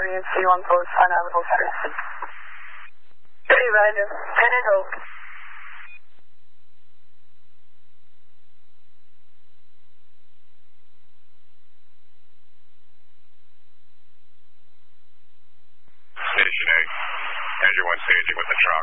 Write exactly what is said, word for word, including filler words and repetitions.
Army and C one post, find out what those Hey, Roger. Ten and hope. Station eight. Engine one staging with the truck.